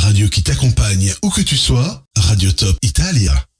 radio qui t'accompagne où que tu sois, Radio Top Italia.